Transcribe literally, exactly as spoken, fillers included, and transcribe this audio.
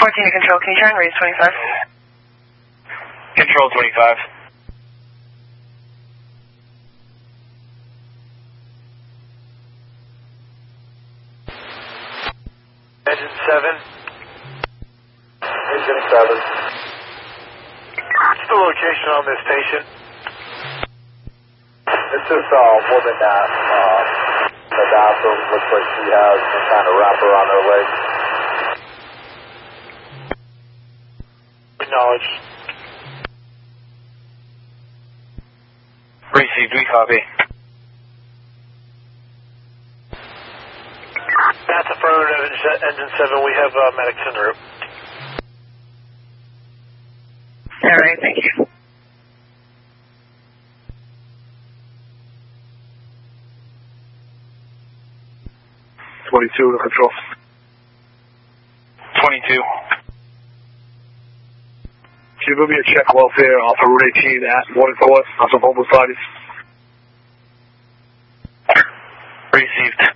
fourteen to control, can you turn? Raise twenty-five. Control twenty-five. Engine seven. Engine seven. What's the location on this station? It's this uh, woman that uh, in the bathroom looks like she has some kind of wrapper on her leg. Acknowledge. Received, we copy. That's affirmative, engine seven. We have uh, medics en route. All right, thank you. twenty-two to control. twenty-two. Can you give me a check welfare off of Route eighteen at Morning Force on some homeless bodies? Received.